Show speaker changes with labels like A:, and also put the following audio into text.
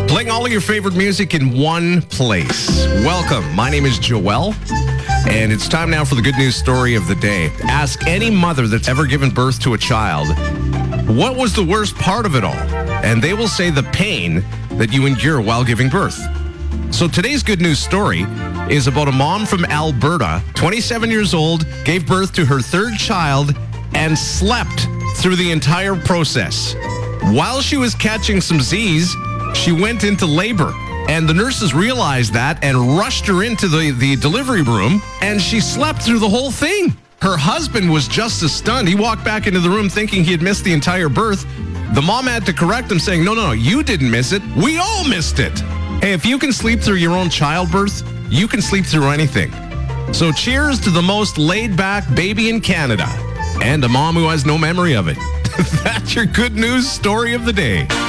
A: Playing all of your favorite music in one place. Welcome. My name is Joel, and it's time now for the good news story of the day. Ask any mother that's ever given birth to a child, what was the worst part of it all? And they will say the pain that you endure while giving birth. So today's good news story is about a mom from Alberta, 27 years old, gave birth to her third child and slept through the entire process. While she was catching some Z's, she went into labor, and the nurses realized that and rushed her into the delivery room, and she slept through the whole thing. Her husband was just as stunned. He walked back into the room thinking he had missed the entire birth. The mom had to correct him, saying, no, you didn't miss it. We all missed it. Hey, if you can sleep through your own childbirth, you can sleep through anything. So cheers to the most laid-back baby in Canada and a mom who has no memory of it. That's your good news story of the day.